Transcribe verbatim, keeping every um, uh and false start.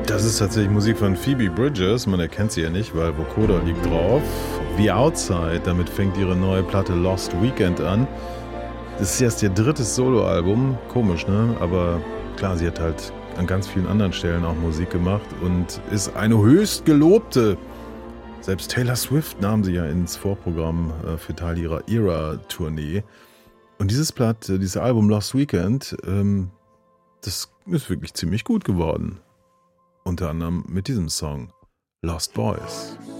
Das ist tatsächlich Musik von Phoebe Bridgers. Man erkennt sie ja nicht, weil Vocoder liegt drauf. The Outside, damit fängt ihre neue Platte Lost Weekend an. Das ist erst ihr drittes Soloalbum. Komisch, ne? Aber klar, sie hat halt an ganz vielen anderen Stellen auch Musik gemacht und ist eine höchst gelobte. Selbst Taylor Swift nahm sie ja ins Vorprogramm für Teil ihrer Era-Tournee. Und dieses Blatt, dieses Album Lost Weekend, ähm, das ist wirklich ziemlich gut geworden. Unter anderem mit diesem Song Lost Boys.